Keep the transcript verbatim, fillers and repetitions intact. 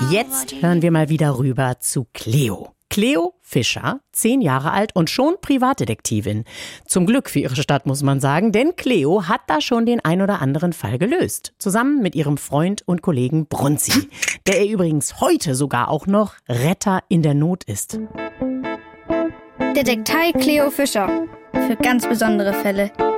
Jetzt hören wir mal wieder rüber zu Cleo. Cleo Fischer, zehn Jahre alt und schon Privatdetektivin. Zum Glück für ihre Stadt, muss man sagen, denn Cleo hat da schon den ein oder anderen Fall gelöst. Zusammen mit ihrem Freund und Kollegen Brunzi, der ihr übrigens heute sogar auch noch Retter in der Not ist. Detektei Cleo Fischer. Für ganz besondere Fälle.